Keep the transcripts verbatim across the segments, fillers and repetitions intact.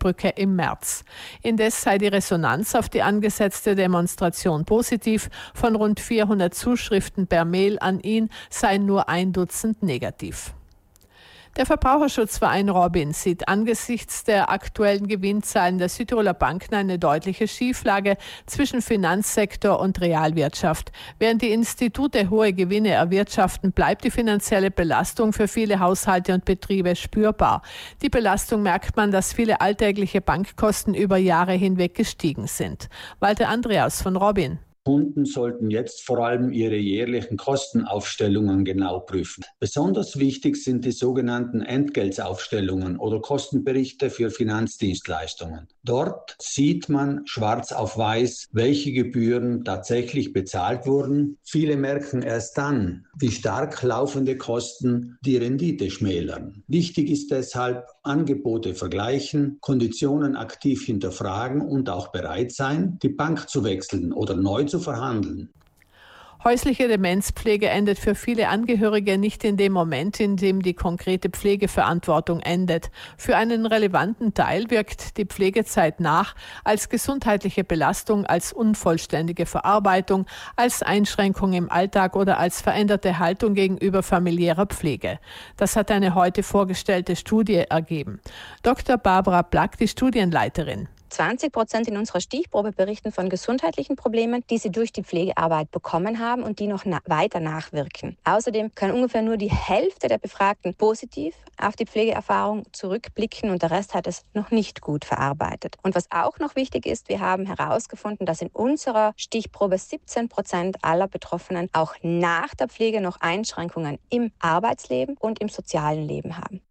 Rigitalbrücke im März. Indes sei die Resonanz auf die angesetzte Demonstration positiv. Von rund vierhundert Zuschriften per Mail an ihn seien nur ein Dutzend negativ. Der Verbraucherschutzverein Robin sieht angesichts der aktuellen Gewinnzahlen der Südtiroler Banken eine deutliche Schieflage zwischen Finanzsektor und Realwirtschaft. Während die Institute hohe Gewinne erwirtschaften, bleibt die finanzielle Belastung für viele Haushalte und Betriebe spürbar. Die Belastung merkt man, dass viele alltägliche Bankkosten über Jahre hinweg gestiegen sind. Walter Andreas von Robin. Kunden sollten jetzt vor allem ihre jährlichen Kostenaufstellungen genau prüfen. Besonders wichtig sind die sogenannten Entgeltaufstellungen oder Kostenberichte für Finanzdienstleistungen. Dort sieht man schwarz auf weiß, welche Gebühren tatsächlich bezahlt wurden. Viele merken erst dann, wie stark laufende Kosten die Rendite schmälern. Wichtig ist deshalb, Angebote vergleichen, Konditionen aktiv hinterfragen und auch bereit sein, die Bank zu wechseln oder neu zu verhandeln. Häusliche Demenzpflege endet für viele Angehörige nicht in dem Moment, in dem die konkrete Pflegeverantwortung endet. Für einen relevanten Teil wirkt die Pflegezeit nach als gesundheitliche Belastung, als unvollständige Verarbeitung, als Einschränkung im Alltag oder als veränderte Haltung gegenüber familiärer Pflege. Das hat eine heute vorgestellte Studie ergeben. Doktor Barbara Plack, die Studienleiterin. zwanzig Prozent in unserer Stichprobe berichten von gesundheitlichen Problemen, die sie durch die Pflegearbeit bekommen haben und die noch na- weiter nachwirken. Außerdem kann ungefähr nur die Hälfte der Befragten positiv auf die Pflegeerfahrung zurückblicken und der Rest hat es noch nicht gut verarbeitet. Und was auch noch wichtig ist, wir haben herausgefunden, dass in unserer Stichprobe siebzehn Prozent aller Betroffenen auch nach der Pflege noch Einschränkungen im Arbeitsleben und im sozialen Leben haben.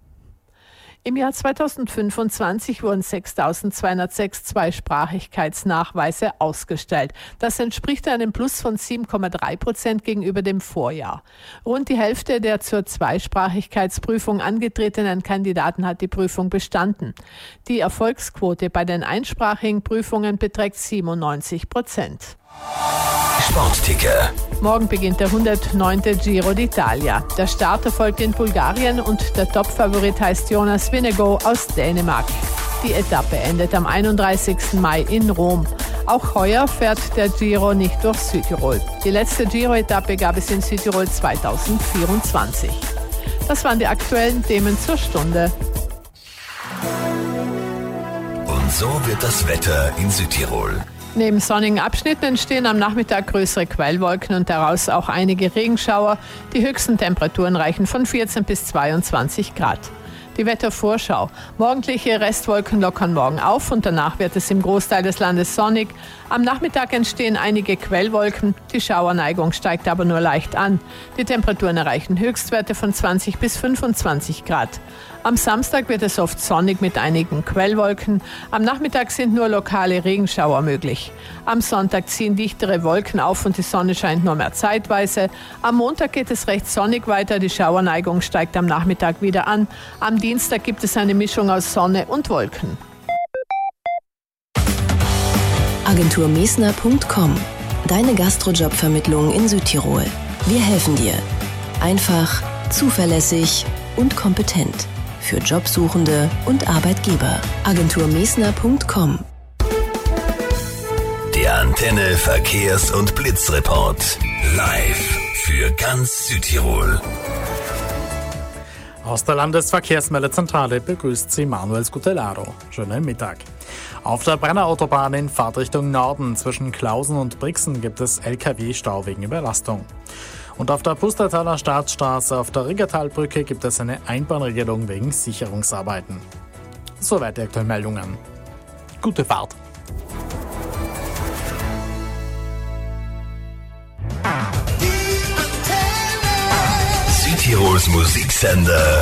Im Jahr zweitausendfünfundzwanzig wurden sechstausendzweihundertsechs Zweisprachigkeitsnachweise ausgestellt. Das entspricht einem Plus von sieben Komma drei Prozent gegenüber dem Vorjahr. Rund die Hälfte der zur Zweisprachigkeitsprüfung angetretenen Kandidaten hat die Prüfung bestanden. Die Erfolgsquote bei den einsprachigen Prüfungen beträgt siebenundneunzig Prozent. Sportticker. Morgen beginnt der hundertneunte Giro d'Italia. Der Start erfolgt in Bulgarien und der Topfavorit heißt Jonas Vingegaard aus Dänemark. Die Etappe endet am einunddreißigsten Mai in Rom. Auch heuer fährt der Giro nicht durch Südtirol. Die letzte Giro-Etappe gab es in Südtirol zweitausendvierundzwanzig. Das waren die aktuellen Themen zur Stunde. Und so wird das Wetter in Südtirol. Neben sonnigen Abschnitten entstehen am Nachmittag größere Quellwolken und daraus auch einige Regenschauer. Die höchsten Temperaturen reichen von vierzehn bis zweiundzwanzig Grad. Die Wettervorschau. Morgendliche Restwolken lockern morgen auf und danach wird es im Großteil des Landes sonnig. Am Nachmittag entstehen einige Quellwolken. Die Schauerneigung steigt aber nur leicht an. Die Temperaturen erreichen Höchstwerte von zwanzig bis fünfundzwanzig Grad. Am Samstag wird es oft sonnig mit einigen Quellwolken. Am Nachmittag sind nur lokale Regenschauer möglich. Am Sonntag ziehen dichtere Wolken auf und die Sonne scheint nur mehr zeitweise. Am Montag geht es recht sonnig weiter. Die Schauerneigung steigt am Nachmittag wieder an. Am Dienstag gibt es eine Mischung aus Sonne und Wolken. Agentur Mesner Punkt com. Deine Gastrojobvermittlung in Südtirol. Wir helfen dir. Einfach, zuverlässig und kompetent. Für Jobsuchende und Arbeitgeber. Agentur Mesner Punkt com. Der Antenne Verkehrs- und Blitzreport. Live für ganz Südtirol. Aus der Landesverkehrsmeldezentrale begrüßt Sie Manuel Scutellaro. Schönen Mittag. Auf der Brennerautobahn in Fahrtrichtung Norden zwischen Klausen und Brixen gibt es L K W-Stau wegen Überlastung. Und auf der Pustertaler Staatsstraße auf der Rigitalbrücke gibt es eine Einbahnregelung wegen Sicherungsarbeiten. Soweit die aktuellen Meldungen. Gute Fahrt! Südtirols Musiksender